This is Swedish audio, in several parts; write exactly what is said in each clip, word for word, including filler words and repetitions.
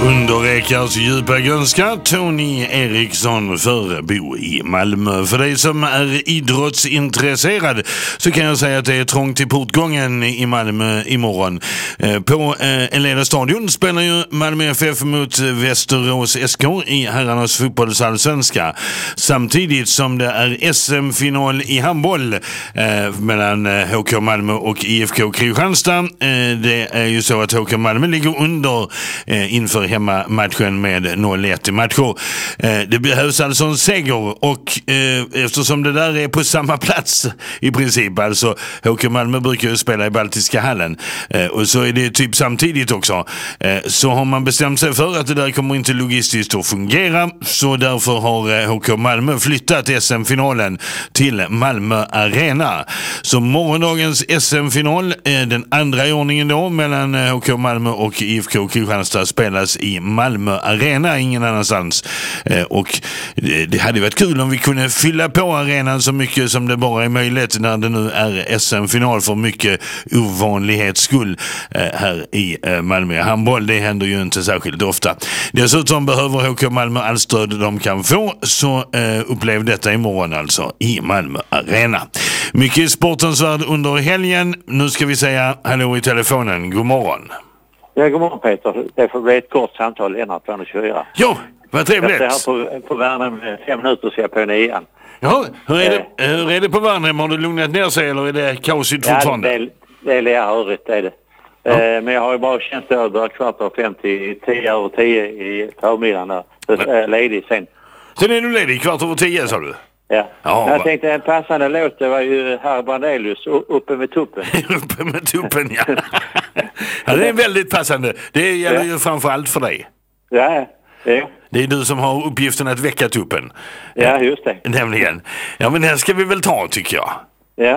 Under Ekars djupa grönska, Tony Eriksson för Bo i Malmö. För dig som är idrottsintresserad så kan jag säga att det är trångt i portgången i Malmö imorgon. På Eleda stadion spelar ju Malmö F F mot Västerås S K i herrarnas fotbollsallsvenska. Samtidigt som det är S M-final i handboll eh, mellan H K Malmö och I F K Kristianstad. Eh, det är ju så att H K Malmö ligger under eh, inför hemmamatchen med noll ett i matcher. Eh, det behövs alltså en seger och eh, eftersom det där är på samma plats i princip, alltså H K Malmö brukar ju spela i Baltiska hallen eh, och så är det typ samtidigt också, eh, så har man bestämt sig för att det där kommer inte logistiskt att fungera, så därför har eh, H K Malmö flyttat S M-finalen till Malmö Arena. Så morgondagens S M-final är den andra i ordningen då mellan H K Malmö och I F K Kristianstad spelas i Malmö Arena, ingen annanstans. Eh, och det, det hade varit kul om vi kunde fylla på arenan så mycket som det bara är möjligt när det nu är S M-final för mycket ovanlighets skull eh, här i eh, Malmö handboll. Det händer ju inte särskilt ofta. Dessutom behöver H K Malmö all stöd de kan få, så eh, upplev detta imorgon alltså i Malmö Arena. Mycket i sportens värld under helgen. Nu ska vi säga hallå i telefonen. God morgon. Ja, god morgon Peter. Det får bli ett kort samtal, Lennart två tjugofyra. Jo, vad trevligt. Jag är här på, på Värnhem fem minuter så jag på nian. Ja, hur är, det, hur är det på Värnhem? Har du lugnat ner sig eller är det kaosigt fortfarande? Ja, det, det är lärarigt, det är det. Ja. Eh, men jag har ju bara känt över kvart av fem till tio över tio i förmiddagen där. Så är jag ledig sen. Sen är du ledig kvart över tio, sa du? Ja. Ja, jag va? tänkte en passande låt, det var ju Herr Brandelius, Uppe med tuppen. Uppe med tuppen, ja. Ja, det är väldigt passande. Det gäller ja. ju framförallt för dig. Ja, ja. Det är du som har uppgiften att väcka tuppen. Ja, just det. Nämligen. Ja, men den ska vi väl ta, tycker jag. Ja.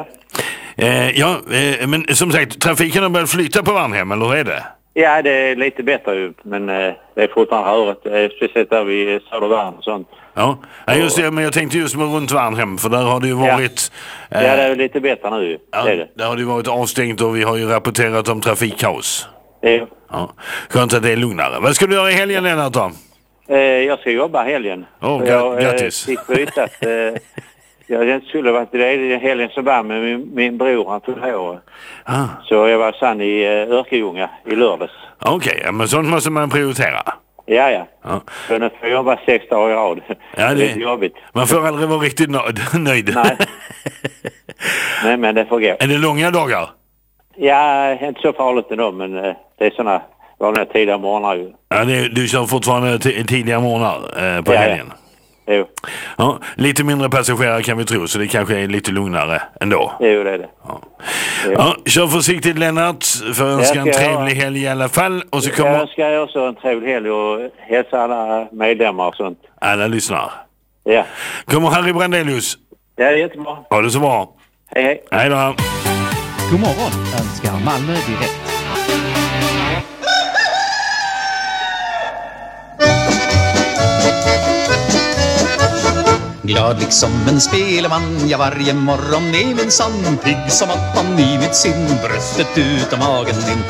Eh, ja, eh, men som sagt, trafiken har börjat flytta på Värnhem, eller hur är det? Ja, det är lite bättre ju, men eh, det är fortfarande rörigt, eh, speciellt där vid Södervärn och sånt. Ja, ja just det, men jag tänkte just med runt Värnhem, för där har det ju varit... Ja, eh, ja det är lite bättre nu ju. Ja, det är det. Där har det varit avstängt och vi har ju rapporterat om trafikkaos. Ja. Ja. Skönt att det är lugnare. Vad ska du göra i helgen, Lennart, då? Eh, jag ska jobba helgen. Åh, oh, jag grattis. Eh, fick byta att... Eh, jag skulle varit i det helgen som var med min, min bror, han tog år. Ah. Så jag var sann i uh, Örkelljunga i lördags. Okej, okay, men sånt måste man prioritera. Ja, ja. ja. Så nu får jag jobba sex dagar i rad. Ja, det, det är jobbigt. Man får aldrig vara riktigt nöjd. nöjd. Nej. Nej, men det får gå. Är det långa dagar? Ja, inte så farligt ändå, men uh, det är sådana vanliga tidiga morgnar ju. Ja, det, du kör fortfarande t- tidiga morgnar eh, på ja, helgen. Ja. Jo. Ja, lite mindre passagerare kan vi tro, så det kanske är lite lugnare ändå. Jo, det är det. Ja. Ja, kör försiktigt, Lennart, för att önska en trevlig jag... helg i alla fall. Och så kommer... Jag önskar också en trevlig helg och hälsa alla medlemmar och sånt. Alla lyssnar. Ja. Kommer Harry Brandelius. Ja, det är jättebra. Ha det så bra. Hej, hej. Hej då. God morgon önskar Malmö direkt. Glad liksom en speleman, jag varje morgon är min sann pigg som attan i mitt sinn, bröstet ut och magen in.